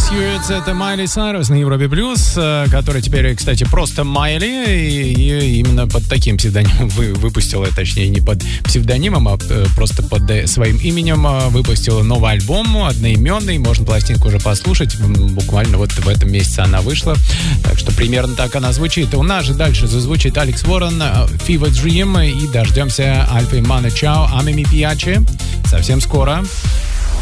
Hewitt, это Майли Сайрус на Европе Плюс, который теперь, кстати, просто Майли, и именно под таким псевдонимом выпустила, точнее, не под псевдонимом, а просто под своим именем выпустила новый альбом, одноименный, можно пластинку уже послушать, буквально вот в этом месяце она вышла, так что примерно так она звучит. У нас же дальше зазвучит Алекс Уоррен, Fever Dream, и дождемся Альфа и Мано Чао, Ами Ми Пиаче, совсем скоро.